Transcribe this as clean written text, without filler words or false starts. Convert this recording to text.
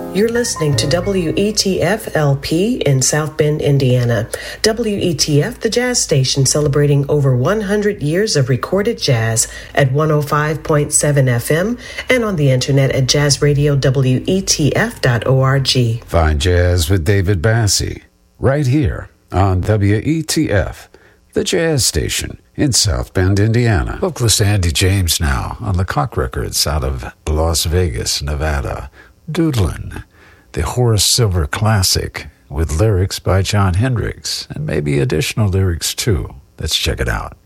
You're listening to WETF LP in South Bend, Indiana. WETF, the jazz station celebrating over 100 years of recorded jazz at 105.7 FM and on the internet at jazzradiowetf.org. Find Jazz with David Bassie right here on WETF, the jazz station in South Bend, Indiana. Vocalist Andy James now on Lecoq Records out of Las Vegas, Nevada. Doodlin', the Horace Silver classic with lyrics by John Hendricks and maybe additional lyrics too. Let's check it out.